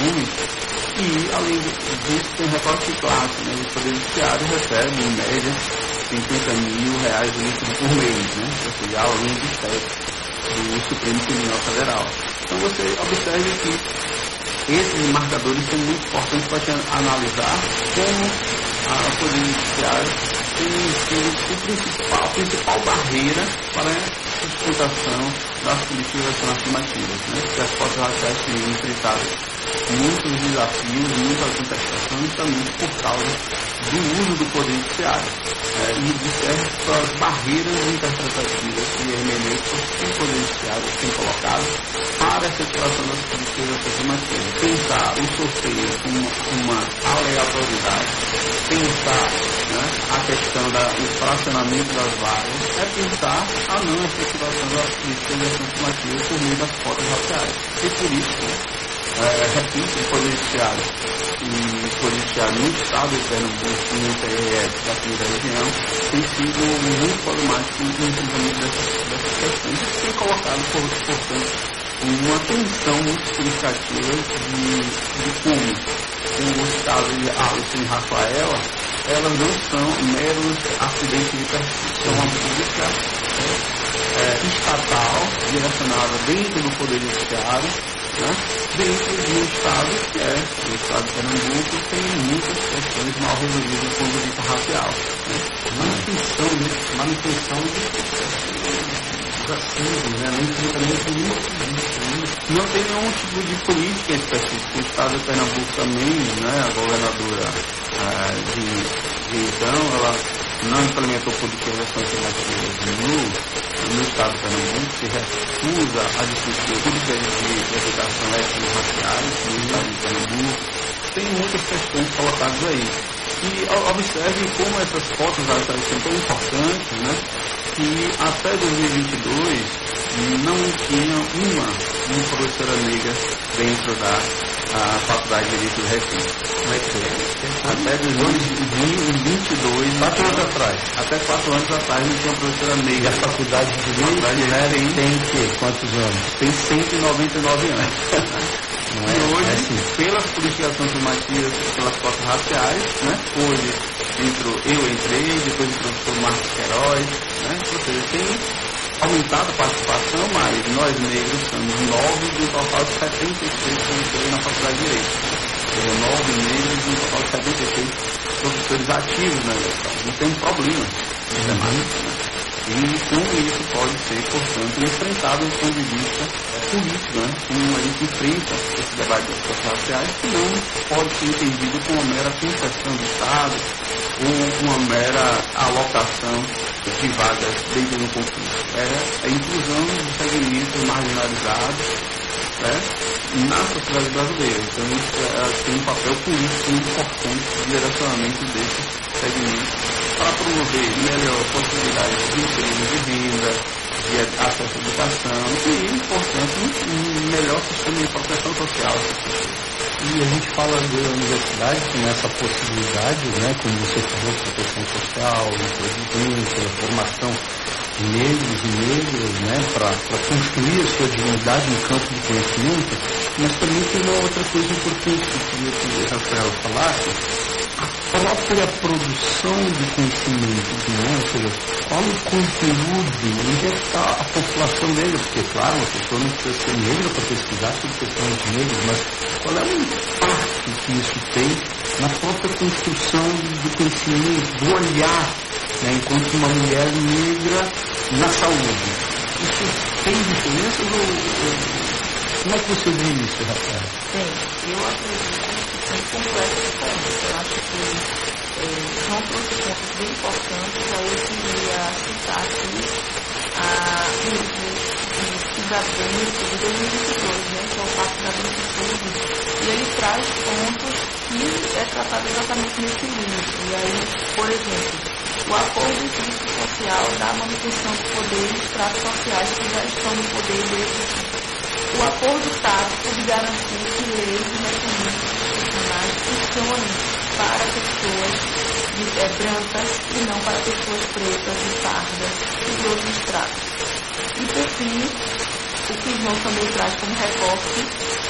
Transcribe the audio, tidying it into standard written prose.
perfumes. E, além disso, tem recorte clássico, né? O Poder Judiciário recebe, em média, R$ 50.000 líquido por mês, né? Ou seja, além do teto do Supremo Tribunal Federal. Então, você observe que esses marcadores são muito importantes para te analisar como o Poder Judiciário tem sido a principal barreira para a sustentação das políticas afirmativas, né? Porque as cotas raciais têm enfrentado muitos desafios, muitas contestações, também por causa do uso do Poder Judiciário e de certas barreiras interpretativas que hermenêuticos que o Poder Judiciário tem colocado para a efetivação das políticas afirmativas. Pensar o sorteio como uma aleatoriedade, pensar, né, a questão do fracionamento das vagas, é pensar a não efetivação das políticas afirmativas por meio das cotas raciais. E por isso, repito, o Poder Judiciário no estado de Pernambuco, no TRS da primeira região, tem sido muito problemático no enfrentamento dessas questões e tem colocado, portanto, uma tensão muito significativa de como os casos de Alisson e Rafaela, elas não são meros acidentes de perfil, são uma política estatal direcionada dentro do Poder Judiciário, né, dentro de um estado que é o estado de Pernambuco, tem muitas questões mal resolvidas do ponto de vista racial. Né? Manutenção dos racismos, né? Não tem nenhum tipo de política específica. O estado de Pernambuco também, né, a governadora de então, ela não implementou políticas afirmativas no estado de Pernambuco, se recusa a discutir políticas de educação étnico-raciais no estado de Pernambuco. Tem muitas questões colocadas aí. E observe como essas cotas raciais são tão importantes, né, que até 2022 não tinha uma professora negra dentro da Faculdade de Direito do Recife. Como é que é? Até 2022, 4 anos atrás. Até 4 anos atrás não tinha professora negra. E a Faculdade de Direito tem que? Quantos anos? Tem 199 anos. Não é? E hoje, assim, pelas políticas afirmativas, pelas cotas raciais, né? Hoje eu entrei, depois o professor Marcos Queiroz, né? Ou seja, tem aumentado a participação, mas nós negros somos 9 do total de 76 professores na Faculdade de Direito. 9 negros do total de 76 professores ativos na eleição. Não tem um problema sistemático, né? E como isso pode ser, portanto, enfrentado do ponto de vista político, né? Como a gente enfrenta esse debate das cotas raciais, que não pode ser entendido como uma mera concessão do Estado ou uma mera alocação de vagas dentro do concurso. É a inclusão de segmentos marginalizados, né, na sociedade brasileira. Então, isso tem um papel político muito importante de direcionamento desses segmentos para promover melhor possibilidade de emprego, de renda, de acesso à educação e, portanto, um melhor sistema de proteção social. E a gente fala da universidade com essa possibilidade, né, como você falou, proteção social, inteligência, formação de negros e negras, né, para construir a sua dignidade no campo do conhecimento, mas também tem uma outra coisa importante que eu queria que o Rafael falasse, a própria produção de conhecimento, né, ou seja, qual o conteúdo, onde é que está a população negra, porque, claro, a pessoa não precisa ser negra para pesquisar sobre questões negras, mas qual é o impacto que isso tem na própria construção do conhecimento, do olhar, né, enquanto uma mulher negra na saúde? Isso tem diferenças ou como é que você vê isso, Rafael? Bem, eu acredito que são complexos pontos. Eu acho que João trouxe pontos bem importantes. Aí eu queria citar aqui o cidadãos de 2022, né, que é o Pacto da Branquitude. E ele traz pontos que é tratado exatamente nesse livro. E aí, por exemplo, o acordo jurídico social da manutenção do poder e estratos sociais que já estão no poder desde o acordo tático de garantir que leis e mecanismos institucionais funcionem para pessoas brancas e não para pessoas pretas e pardas e de outros estratos. E por fim, o que João também traz como recorte